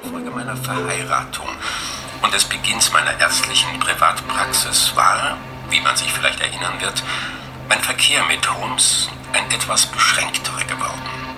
Infolge meiner Verheiratung und des Beginns meiner ärztlichen Privatpraxis war, wie man sich vielleicht erinnern wird, mein Verkehr mit Holmes ein etwas beschränkterer geworden.